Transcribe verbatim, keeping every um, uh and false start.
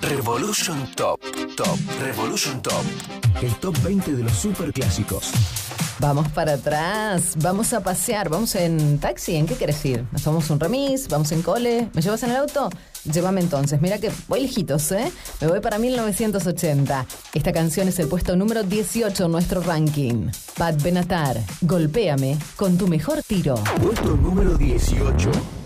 Revolution Top. Top. Revolution Top. El top veinte de los superclásicos. Vamos para atrás, vamos a pasear, vamos en taxi, ¿en qué querés ir? ¿Nos tomamos un remis? ¿Vamos en cole? ¿Me llevas en el auto? Llévame entonces, mira que voy lejitos, ¿eh? Me voy para mil novecientos ochenta. Esta canción es el puesto número dieciocho en nuestro ranking. Pat Benatar, Golpéame con tu mejor tiro. Puesto número dieciocho.